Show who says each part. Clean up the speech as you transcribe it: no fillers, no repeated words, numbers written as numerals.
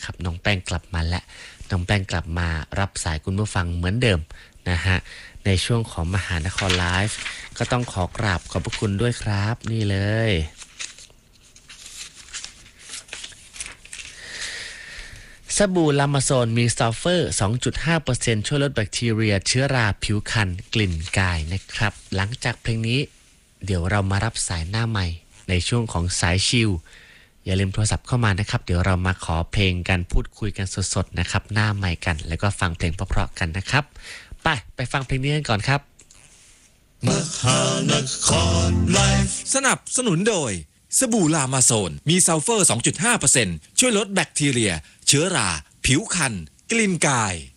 Speaker 1: นะครับน้องแป้งกลับมาและน้องแป้งกลับมารับสายคุณผู้ฟังเหมือนเดิมนะฮะในช่วงของมหานครไลฟ์ก็ต้องขอกราบขอบพระคุณด้วยครับนี่เลยสบู่ลามาโซนมีซัลเฟอร์ 2.5% ช่วยลดแบคทีเรียเชื้อราผิวพรรณกลิ่นกายนะครับหลังจากเพลงนี้เดี๋ยวเรามารับสายหน้าใหม่ในช่วงของสายชิลอย่าลืมโทรศัพท์เข้ามานะครับเดี๋ยวเรามาขอเพลงกันพูดคุยกันสดๆนะครับหน้าใหม่กันแล้วก็ฟังเพลงเพราะๆกันนะครับไปฟังเพลงนี้กันก่อนครับ
Speaker 2: มหานครไลฟ์สนับสนุนโดยสบู่ลามาโซนมีซัลเฟอร์ 2.5% ช่วยลดแบคทีเรียเชื้อราผิวคันกลิ่นกาย